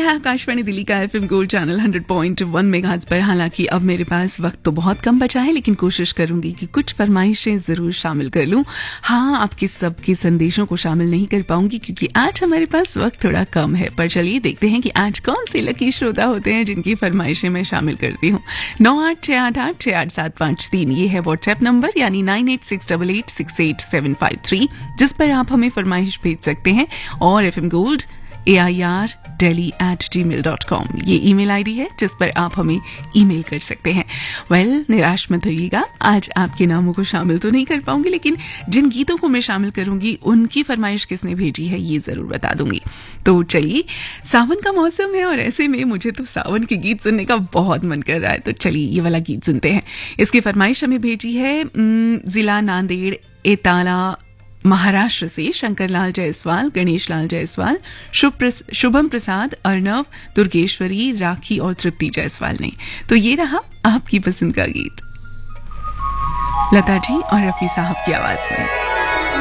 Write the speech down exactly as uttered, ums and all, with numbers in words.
है आकाशवाणी दिल्ली का FM gold channel hundred point one megahertz पर। हालांकि अब मेरे पास वक्त तो बहुत कम बचा है, लेकिन कोशिश करूंगी कि कुछ फरमाइशें जरूर शामिल कर लूं। हाँ, आपके सबके संदेशों को शामिल नहीं कर पाऊंगी क्योंकि आज हमारे पास वक्त थोड़ा कम है। पर चलिए देखते हैं कि आज कौन से लकी श्रोता होते हैं जिनकी फरमाइशें मैं शामिल करती हूँ। नौ आठ छः आठ आठ छः आठ सात पाँच तीन ये है व्हाट्सएप नंबर, यानी nine eight six double eight six eight seven five three, जिस पर आप हमें फरमाइश भेज सकते हैं। और F M gold A I R daily eight ji mail dot com ये ईमेल आईडी है जिस पर आप हमें ईमेल कर सकते हैं। वेल well, निराश मत होइएगा, आज आपके नामों को शामिल तो नहीं कर पाऊंगी, लेकिन जिन गीतों को मैं शामिल करूंगी उनकी फरमाइश किसने भेजी है ये जरूर बता दूंगी। तो चलिए, सावन का मौसम है और ऐसे में मुझे तो सावन के गीत सुनने का बहुत मन कर रहा है, तो चलिए ये वाला गीत सुनते हैं। इसकी फरमाइश हमें भेजी है जिला नांदेड़ एताला महाराष्ट्र से शंकर लाल जायसवाल, गणेश लाल जायसवाल, शुभम प्रसाद, अर्णव, दुर्गेश्वरी, राखी और तृप्ति जायसवाल ने। तो ये रहा आपकी पसंद का गीत, लता जी और रफी साहब की आवाज में।